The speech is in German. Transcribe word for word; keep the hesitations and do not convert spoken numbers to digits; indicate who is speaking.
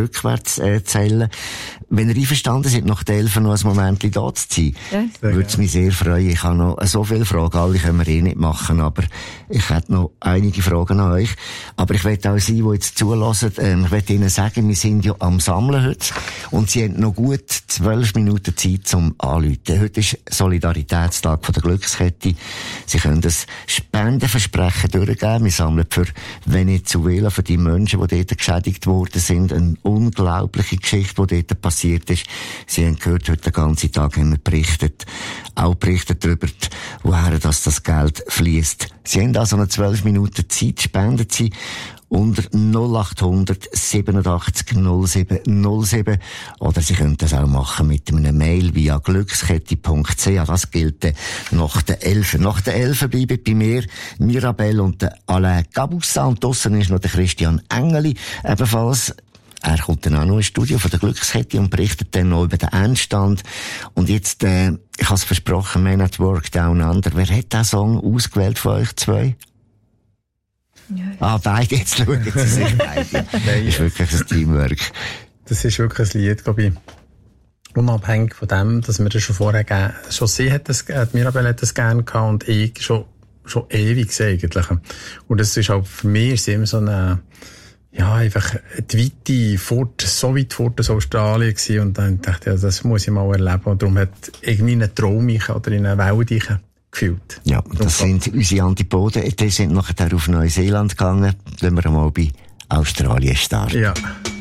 Speaker 1: rückwärts äh, zählen. Wenn ihr einverstanden seid, nach der elf noch ein Moment da zu sein, ja, würde es mich sehr freuen. Ich habe noch so viele Fragen, alle können wir eh nicht machen, aber ich hätte noch einige Fragen an euch. Aber ich möchte auch Sie, die jetzt zulassen, ähm, ich möchte Ihnen sagen, wir sind ja am Sammeln heute und Sie haben noch gut zwölf Minuten Zeit zum Anrufen. Heute ist Solidaritätstag von der Glückskette. Sie können das Spendenversprechen durchgeben. Wir sammeln für Venezuela, für die Menschen, die dort geschädigt worden sind, eine unglaubliche Geschichte, die dort passiert ist. Sie haben gehört, heute den ganzen Tag haben wir berichtet, auch berichtet darüber, woher das, das Geld fließt. Sie haben also noch zwölf Minuten Zeit, spenden Sie unter null acht hundert siebenundachtzig null sieben null sieben oder Sie können das auch machen mit einer Mail via glückskette punkt c h. Das gilt nach der elf. Nach der elf bleiben bei mir Mirabelle und der Alain Gabussa und draussen ist noch der Christian Engeli ebenfalls. Er kommt dann auch noch ins Studio von der Glückskette und berichtet dann noch über den Endstand. Und jetzt, äh, ich habe es versprochen, Man at Work Down Under. Wer hat diesen Song ausgewählt von euch zwei? Ja, ah, beide, jetzt schauen Sie sich beide. Das ist wirklich ein Teamwork.
Speaker 2: Das ist wirklich ein Lied, glaube ich, unabhängig von dem, dass wir das schon vorher gegeben, schon sie hat das, äh, Mirabelle hat das gerne gehabt und ich schon, schon ewig eigentlich. Und das ist auch, für mich ist es immer so eine, ja, einfach die Weite fort, so weit fort aus Australien gewesen. Und dann dachte ich, ja, das muss ich mal erleben. Und darum hat irgendwie einen Traum oder in eine Welt gefühlt.
Speaker 1: Ja, das sind unsere Antipoden. Die sind nachher auf Neuseeland gegangen. Wenn wir mal bei Australien starten.
Speaker 2: Ja.